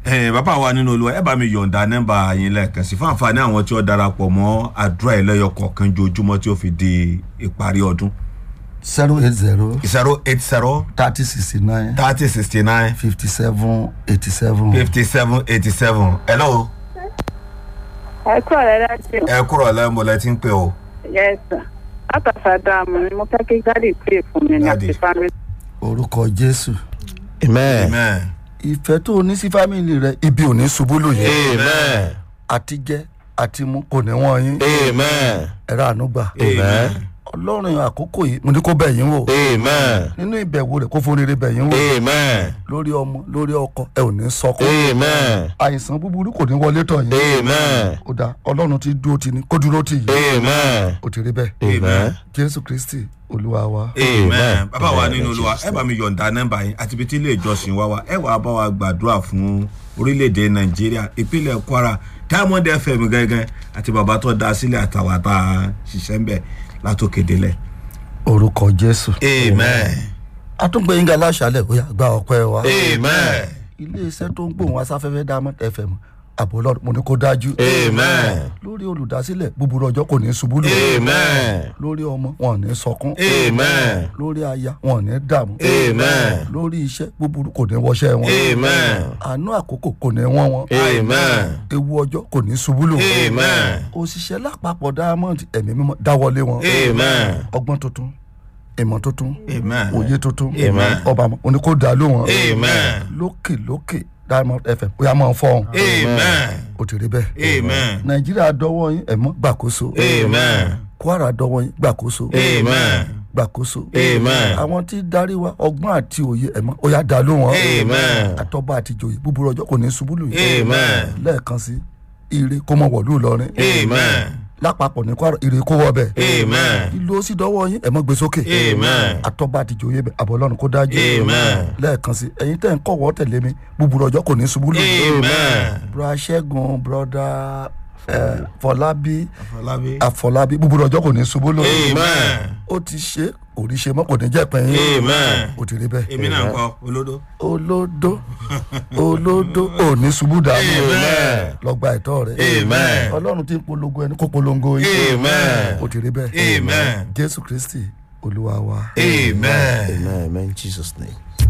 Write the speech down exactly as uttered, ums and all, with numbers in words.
Eh, bàbá wa nínú Olúwa ẹ bá mi yọ̀ǹda nọ́mbà yín lẹ́ẹ̀kan sí fún àǹfààní àwọn tí ó darapọ̀ mọ́ àdúrà ẹlẹ́yọ kọ̀ọ̀kan jojúmọ́ tí ó fi di ìparí ọdún. zero eight zero zero eight zero thirty sixty nine thirty sixty nine fifty seven eighty seven. fifty seven eighty seven. Hello. ẹ kúrò lẹ́lájú. ẹ kúrò lẹ́mọ̀ lẹ́ tí ń pè o. yes sir. látàfàdà àmọ́ ni mo fẹ́ kí dáàdì pray fún mi ní àti family. orúkọ Jésù. Amen. Amen. ìfẹ́ tó o ní sí fámìlì rẹ ibi ò ní ṣubú lóye. Amen. àti jẹ àti mu kò ní wọ́n yín. Amen. ẹ̀rọ ànúgbà. Amen. ọlọ́run àkókò yìí mo ní kó bẹ̀ yín wò. Amen. nínú ìbẹ̀wò rẹ̀ kó fún rere bẹ̀ yín wò. Amen. lórí ọmọ lórí ọkọ ẹ ò ní sọkún. Amen. àìsàn búburú kò ní wọlé tọ̀ yín. Amen. ó dáa ọlọ́run ti dúró ti ní kó dúró tì yín. Amen. ó ti rí bẹ́ẹ̀. Amen. Jésù Kristi olúwa wa. Amen. Bàbá wa nínú Olúwa ẹ bá mi yọ̀ǹda nọ́mbà yín àti ibi tí ilé ìjọsìn wa wà ẹ wá bá wa gbàdúrà fún orílẹ̀-èdè Nàìjíríà ìpínlẹ̀ Kwara Diamond F M gẹ́gẹ́ àti bàbá tó dá sílẹ̀ àtàwọn àtà ṣiṣẹ́ ń bẹ̀ látòkè délẹ̀. orúkọ Jésù. Amen. àtúngbẹ yín ga láṣálẹ̀ ó yá gba ọpẹ́ wa. Amen. ilé iṣẹ́ tó ń gbóhùn asáfẹ́fẹ́ Diamond F M àbò Ọlọ́run mo ní kó dájú. Amen. lórí olùdásílẹ̀ búburú ọjọ́ kò ní ṣubú lù. Amen. lórí ọmọ wọn ò ní sọkún. Amen. lórí aya wọn ò ní dààmú. Amen. lórí iṣẹ́ búburú kò ní wọṣẹ́ wọn. Amen. àánú àkókò kò ní wọ́n wọn. Amen. ewu ọjọ́ kò ní ṣubú lù. Amen. òṣìṣẹ́ lápapọ̀ Diamond ẹ̀mí mímọ́ dáwọ́lé wọn. Amen. ọgbọ́n tuntun ìmọ̀ tuntun Amen. òye tuntun Amen. ọba òní kò dá lóhùn. Amen. lókè lókè Diamond F M ó yá máa fọ́ ọ́n. Amen. ó ti rí bẹ́ẹ̀. Amen. Nàìjíríà dọ́wọ́ yín ẹ̀mọ́ gbàkóso. Amen. Kwara dọ́wọ́ yín gbàkóso. Amen. gbàkóso. Amen. àwọn tí darí wa ọgbọ́n àti òye ẹ̀mọ́ ó yá dá lóhùn. Amen. àtọ́ba àti ìjòyè búburú ọjọ́ kò ní ṣubú lù yín. Amen. lẹ́ẹ̀kan sí ire kó mọ wọ̀lú Ìlọrin. Amen. lápapọ̀ ní Kwara ire kó wọ bẹ̀. Amen. ìlú ó sì dọ́wọ́ yín ẹ̀mọ́ gbé sókè. Amen. àtọ́ba àti ìjòyè bẹ̀ àbọ̀ Ọlọ́run kó dájú. Amen. lẹ́ẹ̀kan sí ẹ̀yin tẹ́ ń kọ̀wọ́ tẹ̀lé mi búburú ọjọ́ kò ní ṣubú lù yín. Amen. bùrọ̀ Ṣẹ́gun bùrọ̀dá Fọlábí Afọlábí. Àfọlábí búburú ọjọ́ kò ní ṣubú lù yín. Amen. ó ti ṣe òrìṣe mọ́ kò ní jẹ́ pẹ́yìn. Amen. ó ti rí bẹ́ẹ̀. Èmi náà ń kọ olódó. olódó olódó ò ní ṣubú dànù. Amen. lọ́gbà ẹ̀tọ́ rẹ̀. Amen. ọlọ́run tí ń polongo ẹni kó polongo yìí. Amen. ó ti rí bẹ́ẹ̀. Amen. Jésù Kristi olúwa wa. Amen. Amen. In Jesus' name.